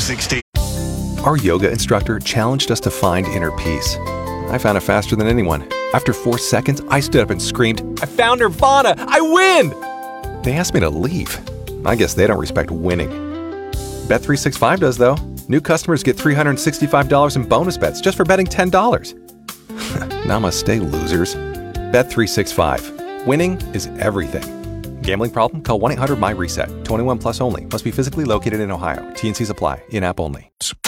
216. Our yoga instructor challenged us to find inner peace. I found it faster than anyone. After 4 seconds, I stood up and screamed, "I found Nirvana! I win!" They asked me to leave. I guess they don't respect winning. Bet365 does, though. New customers get $365 in bonus bets just for betting $10. Namaste, losers. Bet365. Winning is everything. Gambling problem? Call 1-800-MY-RESET. 21 plus only. Must be physically located in Ohio. T&Cs apply. In-app only.